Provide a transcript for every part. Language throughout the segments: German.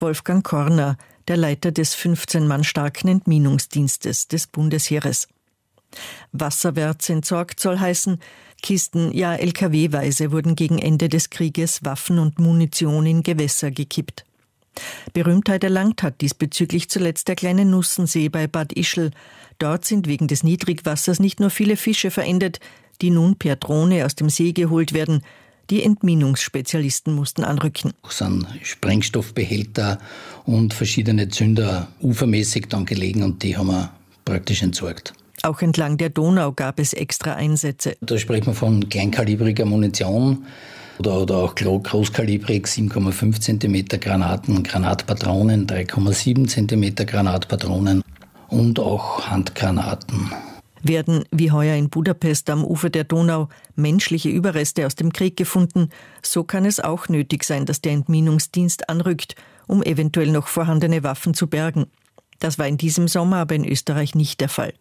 Wolfgang Korner, der Leiter des 15 Mann starken Entminungsdienstes des Bundesheeres. Wasserwärts entsorgt soll heißen, Kisten, ja LKW-weise wurden gegen Ende des Krieges Waffen und Munition in Gewässer gekippt. Berühmtheit erlangt hat diesbezüglich zuletzt der kleine Nussensee bei Bad Ischl. Dort sind wegen des Niedrigwassers nicht nur viele Fische verendet, die nun per Drohne aus dem See geholt werden. Die Entminungsspezialisten mussten anrücken. Es sind Sprengstoffbehälter und verschiedene Zünder ufermäßig dann gelegen und die haben wir praktisch entsorgt. Auch entlang der Donau gab es extra Einsätze. Da spricht man von kleinkalibriger Munition oder auch großkalibrig 7,5 cm Granaten, Granatpatronen, 3,7 cm Granatpatronen und auch Handgranaten. Werden, wie heuer in Budapest am Ufer der Donau, menschliche Überreste aus dem Krieg gefunden, so kann es auch nötig sein, dass der Entminungsdienst anrückt, um eventuell noch vorhandene Waffen zu bergen. Das war in diesem Sommer aber in Österreich nicht der Fall.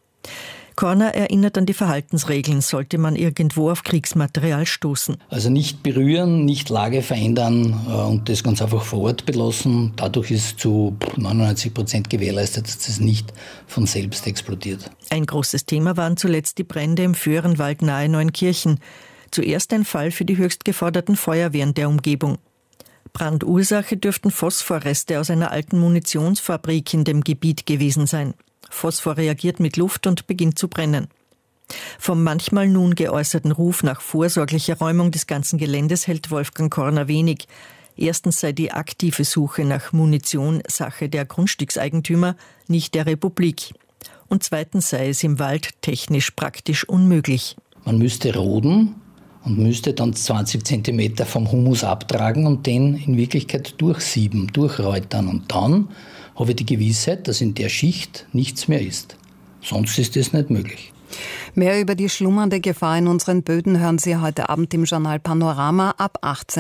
Korner erinnert an die Verhaltensregeln, sollte man irgendwo auf Kriegsmaterial stoßen. Also nicht berühren, nicht Lage verändern und das ganz einfach vor Ort belassen. Dadurch ist zu 99% gewährleistet, dass das nicht von selbst explodiert. Ein großes Thema waren zuletzt die Brände im Föhrenwald nahe Neunkirchen. Zuerst ein Fall für die höchst geforderten Feuerwehren der Umgebung. Brandursache dürften Phosphorreste aus einer alten Munitionsfabrik in dem Gebiet gewesen sein. Phosphor reagiert mit Luft und beginnt zu brennen. Vom manchmal nun geäußerten Ruf nach vorsorglicher Räumung des ganzen Geländes hält Wolfgang Korner wenig. Erstens sei die aktive Suche nach Munition Sache der Grundstückseigentümer, nicht der Republik. Und zweitens sei es im Wald technisch praktisch unmöglich. Man müsste roden und müsste dann 20 cm vom Humus abtragen und den in Wirklichkeit durchsieben, durchräutern. Und dann habe ich die Gewissheit, dass in der Schicht nichts mehr ist. Sonst ist das nicht möglich. Mehr über die schlummernde Gefahr in unseren Böden hören Sie heute Abend im Journal Panorama ab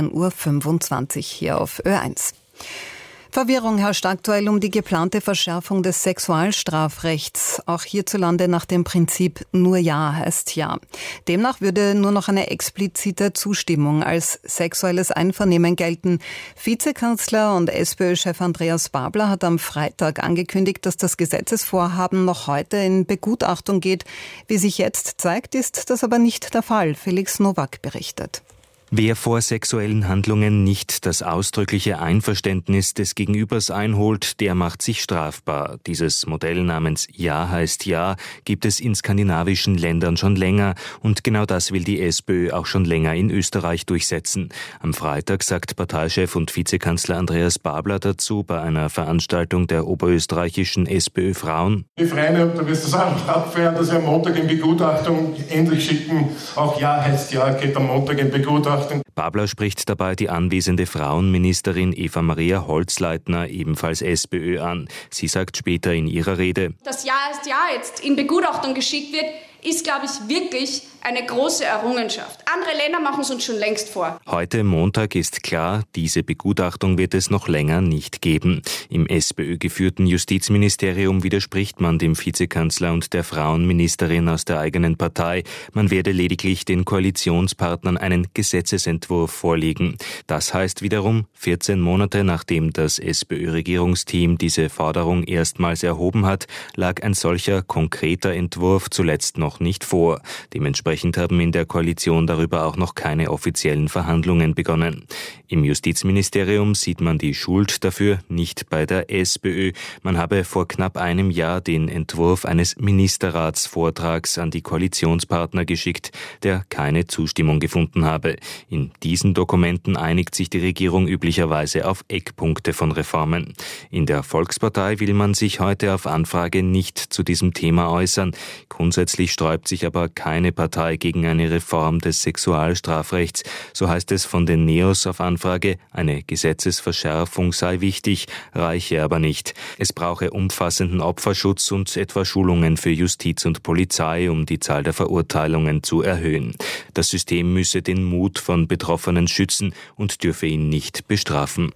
18.25 Uhr hier auf Ö1. Verwirrung herrscht aktuell um die geplante Verschärfung des Sexualstrafrechts, auch hierzulande nach dem Prinzip nur Ja heißt Ja. Demnach würde nur noch eine explizite Zustimmung als sexuelles Einvernehmen gelten. Vizekanzler und SPÖ-Chef Andreas Babler hat am Freitag angekündigt, dass das Gesetzesvorhaben noch heute in Begutachtung geht. Wie sich jetzt zeigt, ist das aber nicht der Fall. Felix Nowak berichtet. Wer vor sexuellen Handlungen nicht das ausdrückliche Einverständnis des Gegenübers einholt, der macht sich strafbar. Dieses Modell namens Ja heißt Ja gibt es in skandinavischen Ländern schon länger und genau das will die SPÖ auch schon länger in Österreich durchsetzen. Am Freitag sagt Parteichef und Vizekanzler Andreas Babler dazu bei einer Veranstaltung der oberösterreichischen SPÖ-Frauen. Die Freunde, da wirst du es auch abfeiern, dass wir am Montag in Begutachtung endlich schicken. Auch Ja heißt Ja geht am Montag in Begutachtung. Babler spricht dabei die anwesende Frauenministerin Eva-Maria Holzleitner, ebenfalls SPÖ, an. Sie sagt später in ihrer Rede: Das Ja heißt Ja jetzt in Begutachtung geschickt wird, ist, glaube ich, wirklich eine große Errungenschaft. Andere Länder machen es uns schon längst vor. Heute Montag ist klar, diese Begutachtung wird es noch länger nicht geben. Im SPÖ-geführten Justizministerium widerspricht man dem Vizekanzler und der Frauenministerin aus der eigenen Partei. Man werde lediglich den Koalitionspartnern einen Gesetzesentwurf vorlegen. Das heißt wiederum, 14 Monate nachdem das SPÖ-Regierungsteam diese Forderung erstmals erhoben hat, lag ein solcher konkreter Entwurf zuletzt noch nicht vor. Dementsprechend haben in der Koalition darüber auch noch keine offiziellen Verhandlungen begonnen. Im Justizministerium sieht man die Schuld dafür nicht bei der SPÖ. Man habe vor knapp einem Jahr den Entwurf eines Ministerratsvortrags an die Koalitionspartner geschickt, der keine Zustimmung gefunden habe. In diesen Dokumenten einigt sich die Regierung üblicherweise auf Eckpunkte von Reformen. In der Volkspartei will man sich heute auf Anfrage nicht zu diesem Thema äußern. Grundsätzlich sträubt sich aber keine Partei gegen eine Reform des Sexualstrafrechts. So heißt es von den Neos auf Anfrage, eine Gesetzesverschärfung sei wichtig, reiche aber nicht. Es brauche umfassenden Opferschutz und etwa Schulungen für Justiz und Polizei, um die Zahl der Verurteilungen zu erhöhen. Das System müsse den Mut von Betroffenen schützen und dürfe ihn nicht bestrafen.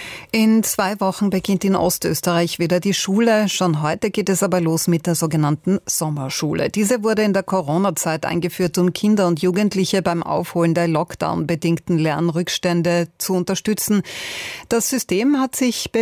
In 2 Wochen beginnt in Ostösterreich wieder die Schule. Schon heute geht es aber los mit der sogenannten Sommerschule. Diese wurde in der Corona-Zeit eingeführt, um Kinder und Jugendliche beim Aufholen der Lockdown-bedingten Lernrückstände zu unterstützen. Das System hat sich